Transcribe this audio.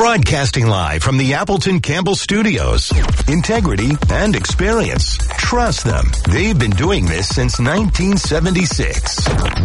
Broadcasting live from the Appleton Campbell Studios. Integrity and experience. Trust them. They've been doing this since 1976.